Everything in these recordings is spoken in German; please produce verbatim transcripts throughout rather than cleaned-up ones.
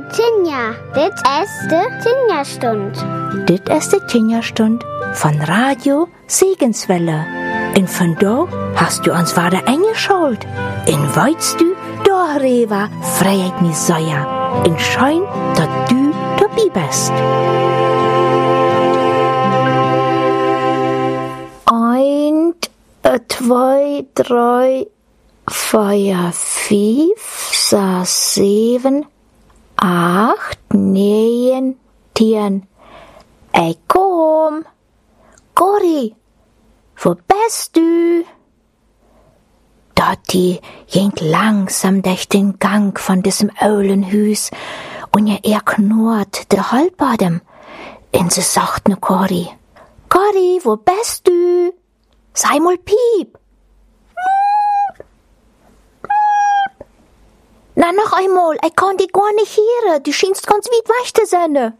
Tinja, dit ist de Tinja-Stund. Dit ist de Tinja-Stund von Radio Segenswelle. En vandaag hast du ons wieder eingeschaut. En weißt du, darüber freut mich sehr. En schön, dass du dabei bist. Ein, zwei, drei, vier, fünf, sechs, sieben, acht, neun, tien. Ich komm. Corrie, wo bist du? Dotti ging langsam durch den Gang von diesem Eulenhüs und er knurrt der Halbbadem. Und sie sagt ne Corrie, Corrie, wo bist du? Sei mal piep. Na, noch einmal, ich kann dich gar nicht hören, du scheinst ganz weit weg zu sein.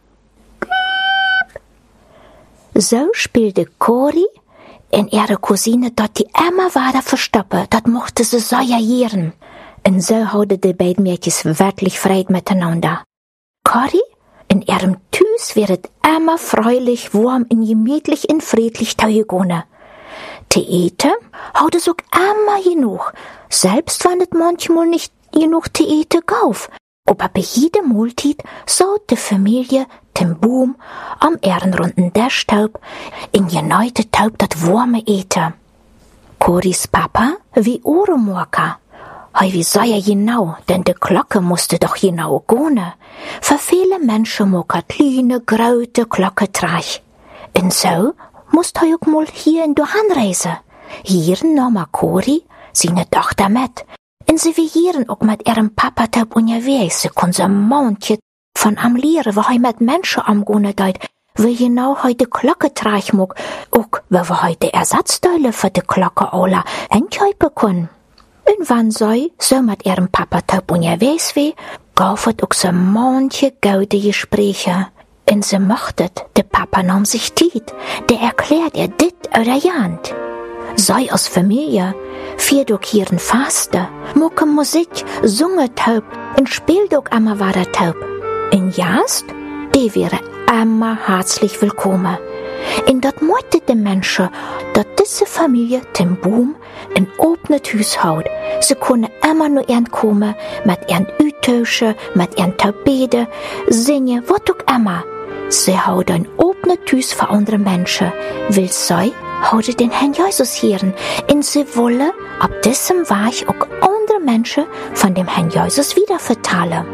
So spielte Corrie und ihre Cousine dort die immer weiter verstoppen, das mochte sie sehr hören. Und so hatten die beiden Mädchen wirklich Freude miteinander. Corrie in ihrem Tüß wird immer freulich, warm und gemütlich und friedlich teugone. Theater haute so immer genug, selbst wenn es manchmal nicht genug Theater gauf. Aber bei jeder Mahlzeit saut die Familie den Boom am ehrenrunden Dashtaub in geneute Taub dat warme Ete. Corries Papa wie Ohrenmorker. Hei wie sei er genau, denn de Glocke musste doch genau gone. Für viele Menschen mocker kleine, graute Glocke treich. Und so musst hei auch mal hier in der Handreise. Hier nahm Corrie seine Tochter mit. Und sie vieren auch mit ihrem Papa taub unterwegs. Sie können so ein Mondchen von am Lehren, wo hei mit Menschen amgone deit, wie genau hei de Glocke treich mag, auch wie wir hei de Ersatzteile für de Glocke alle enkäupen können. Und wann sei, so mit ihrem Papa taub unterwegs wie, gaufet auch so manche gute Gespräche. Und sie mochtet, de Papa nahm sich Tiet, der erklärt ihr dit oder jant. Sei aus Familie, vier doch hier'n Faste, mucke Musik, sunge taub und spiel doch immer weiter taub. In Jast, die wäre immer herzlich willkommen. In dat mochte de Menschen, dat diese Familie den Boom in obnet Hüs haut. Sie kunne immer nur ihren kommen, mit ihren Ütösche, mit ihren Taubede, singen, wat auch immer. Sie haut ein obnet Hüs für andere Menschen, will sei, haude den Herrn Jesus hören, und sie wolle ab diesem Weg auch andere Menschen von dem Herrn Jesus wieder vertalen.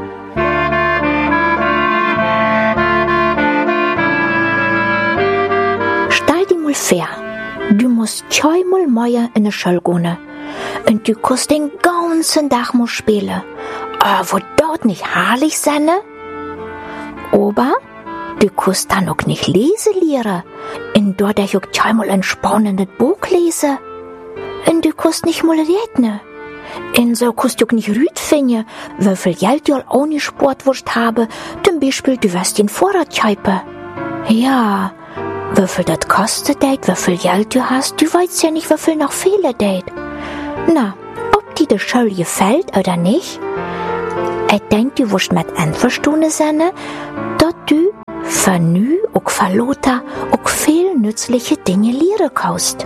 Stell dir mal vor, du musst zweimal mehr in der Schule gehen, und du kannst den ganzen Tag mal spielen. Aber wo dort nicht herrlich sein? Aber du kannst dann auch nicht lesen lernen, und dort auch zweimal ein spannendes Buch lesen. Und du kannst nicht mal reden. Und so kannst du auch nicht rüt finden, wie viel Geld du auch nicht Sportwurst habe, zum Beispiel du wirst den Vorrat scheipen. Ja, wie viel das kostet, wie viel Geld du hast, du weißt ja nicht, wie viel noch fehlen deit. Na, ob dir die Schule gefällt oder nicht, ich denk, du wirst mit einverstanden sein, dass du für nü und für Lothar auch viel nützliche Dinge lernen kannst.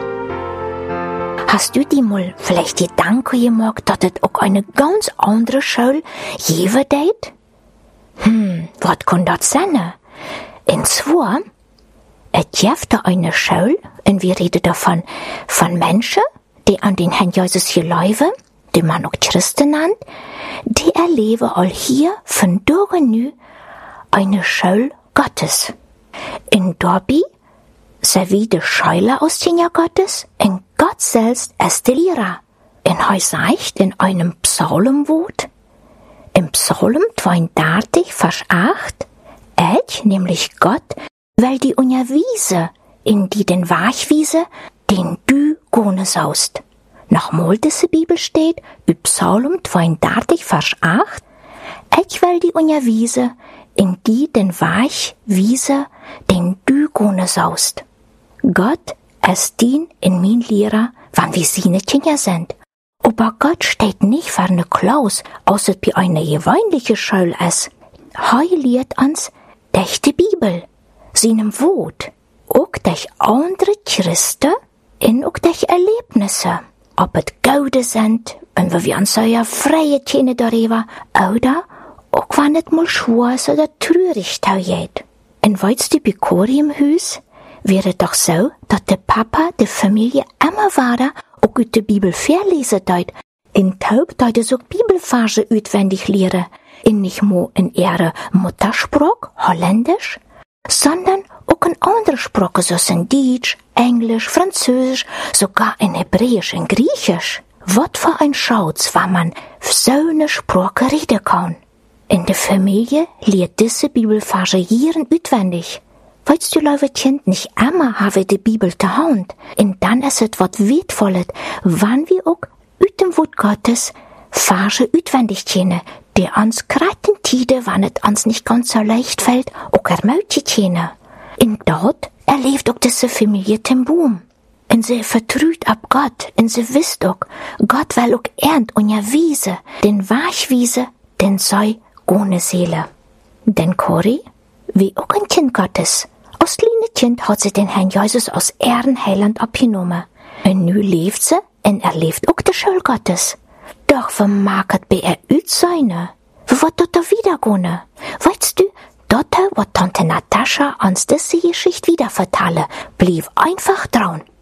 Hast du dir mal vielleicht Gedanken gemacht, dass es auch eine ganz andere Schule geben deit? Hm, was kann das sein? Und zwar, es gibt da eine Schule, und wir reden davon von Menschen, die an den Herrn Jesus glauben, die man auch Christen nennt, die erleben all hier von Dorenü eine Schule Gottes. In Dorbi sowie die Schüler aus den Jahr Gottes, in Gott selbst ist der Lehrer. In heu sagt in einem Psalmwort, im Psalm zweiunddreißig, Vers acht, ich, nämlich Gott, weil die unterwiese, in die den Wachwiese, den du gone saust. Nochmal diese Bibel steht, im Psalm zweiunddreißig, Vers acht, ich will die unterwiese, in die den Wachwiese, den du gone saust. Gott ist dien in mein Lehrer, wann wir seine Kinder sind. Aber Gott steht nicht für eine Klaus, außer wie eine gewöhnliche Schule ist. hij leert ons durch die Bibel, seinem Wort, auch durch andere Christen und auch durch Erlebnisse. Ob es Gaude sind, und wir uns so ja freie Tjene darüber, oder auch wenn es mal schwer ist oder traurig geht. Und weißt du, bei Cori im Haus wäre doch so, dass der Papa der Familie immer weiter auch aus der Bibel verlesen deut. In Taub deut es auch Bibelverse auswendig lehren. In nicht nur in ihrer Muttersprache, Holländisch, sondern auch in andere Sprachen, so in Deutsch, Englisch, Französisch, sogar in Hebräisch und Griechisch. Was für ein Schatz, wenn man so eine Sprache reden kann. In der Familie lehrt diese Bibelverse jeden auswendig. Weißt du, liebe Kind, nicht immer haben wir die Bibel zur Hand. Und dann ist es was Wertvolles, wenn wir auch aus dem Wort Gottes Verse auswendig kennen, die uns gerade in Tide, wenn es uns nicht ganz so leicht fällt, auch ermöglichen kennen. Und dort erlebt auch diese Familie den Boom. Und sie vertraut ab Gott, und sie wisst auch, Gott will auch ernt und ja wiese, den Wachwiese, den sei ohne Seele. Denn Cori, wie auch ein Kind Gottes, als kleines Kind hat sie den Herrn Jesus aus Ehrenheiland abgenommen. Und nu lebt sie und erlebt auch die Schule Gottes. Doch vermag es bei er üt seine. Wie wird dort da wiedergehen? Weißt du, dort wird Tante Natascha uns diese Geschichte wieder vertellen. Blieb einfach dran.